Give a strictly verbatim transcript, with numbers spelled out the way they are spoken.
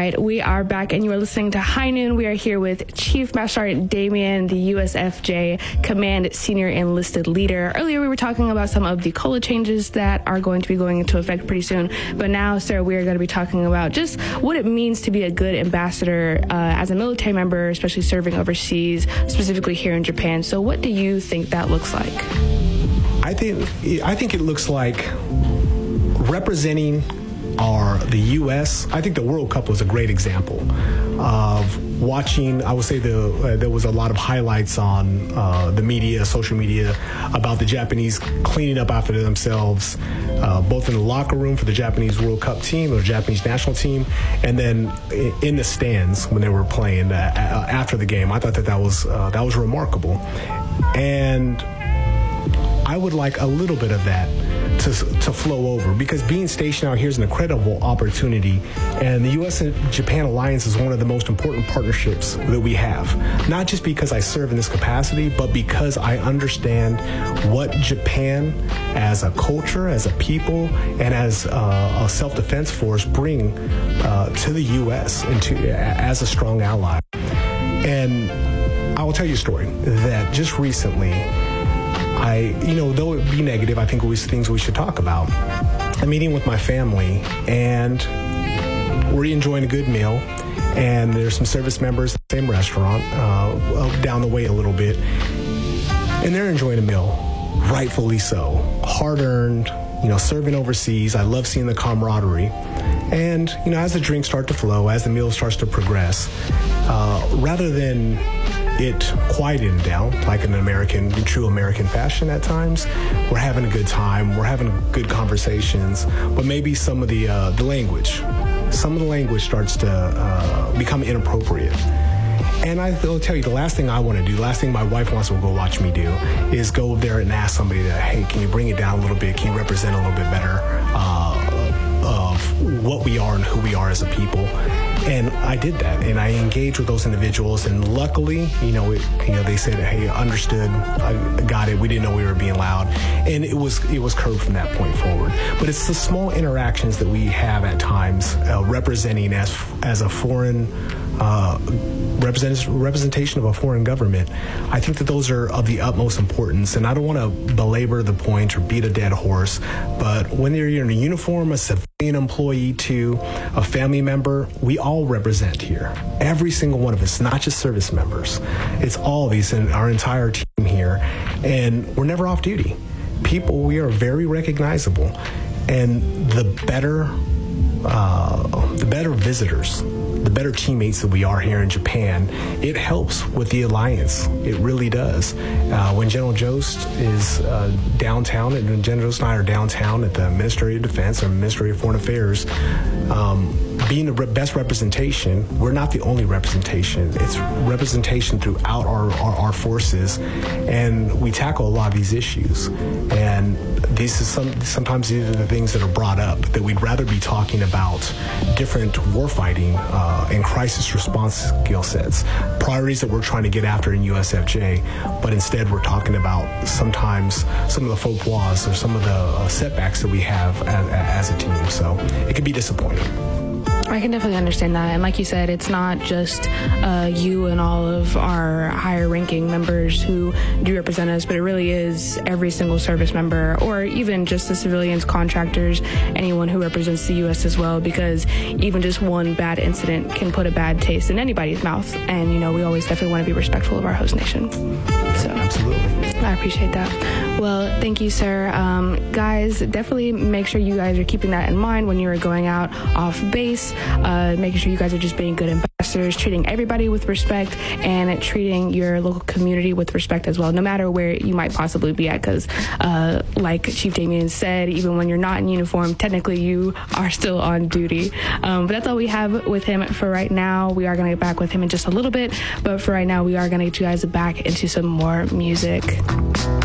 right, we are back, and you are listening to High Noon. We are here with Chief Master Sergeant Damien, the U S F J Command Senior Enlisted Leader. Earlier, we were talking about some of the C O L A changes that are going to be going into effect pretty soon. But now, sir, we are going to be talking about just what it means to be a good ambassador uh, as a military member, especially serving overseas, specifically here in Japan. So what do you think that looks like? I think I think it looks like representing our the U S I think the World Cup was a great example of watching. I would say the uh, there was a lot of highlights on uh, the media, social media, about the Japanese cleaning up after themselves, uh, both in the locker room for the Japanese World Cup team or Japanese national team, and then in the stands when they were playing uh, after the game. I thought that that was uh, that was remarkable, and I would like a little bit of that to, to flow over, because being stationed out here is an incredible opportunity, and the U S and Japan alliance is one of the most important partnerships that we have. Not just because I serve in this capacity, but because I understand what Japan as a culture, as a people, and as uh, a self-defense force bring uh, to the U S and to, as a strong ally. And I will tell you a story that just recently, I, you know, though it be negative, I think it was things we should talk about. I'm meeting with my family, and we're enjoying a good meal, and there's some service members at the same restaurant uh, down the way a little bit, and they're enjoying a meal, rightfully so. Hard-earned, you know, serving overseas. I love seeing the camaraderie. And, you know, as the drinks start to flow, as the meal starts to progress, uh, rather than it quieting down like an American, true American fashion at times, we're having a good time, we're having good conversations, but maybe some of the uh, the language, some of the language starts to uh, become inappropriate. And I will tell you, the last thing I want to do, the last thing my wife wants to go watch me do, is go over there and ask somebody to, hey, can you bring it down a little bit? Can you represent a little bit better uh, of what we are and who we are as a people? And I did that, and I engaged with those individuals, and luckily, you know, it, you know, they said, "Hey, understood, I got it. We didn't know we were being loud," and it was it was curbed from that point forward. But it's the small interactions that we have at times, uh, representing as as a foreign uh, represent, representation of a foreign government. I think that those are of the utmost importance, and I don't want to belabor the point or beat a dead horse. But when you're in a uniform, a civilian employee to a family member, we all represent here. Every single one of us, not just service members. It's all of these and our entire team here, and we're never off duty. People, we are very recognizable, and the better, uh, the better visitors, the better teammates that we are here in Japan, it helps with the alliance. It really does. Uh, when General Jost is uh, downtown, and when General Jost and I are downtown at the Ministry of Defense or Ministry of Foreign Affairs, um, being the best representation, we're not the only representation. It's representation throughout our, our, our forces, and we tackle a lot of these issues. And these is some, sometimes these are the things that are brought up, that we'd rather be talking about different warfighting uh, and crisis response skill sets, priorities that we're trying to get after in U S F J, but instead we're talking about sometimes some of the faux pas or some of the uh, setbacks that we have as, as a team. So it can be disappointing. I can definitely understand that. And like you said, it's not just uh, you and all of our higher ranking members who do represent us, but it really is every single service member, or even just the civilians, contractors, anyone who represents the U S as well, because even just one bad incident can put a bad taste in anybody's mouth. And, you know, we always definitely want to be respectful of our host nation. So absolutely. I appreciate that. Well, thank you, sir. Um, guys, definitely make sure you guys are keeping that in mind when you are going out off base, uh, making sure you guys are just being good ambassadors, treating everybody with respect, and treating your local community with respect as well, no matter where you might possibly be at, because uh, like Chief Damien said, even when you're not in uniform, technically you are still on duty. Um, but that's all we have with him for right now. We are going to get back with him in just a little bit, but for right now, we are going to get you guys back into some more music.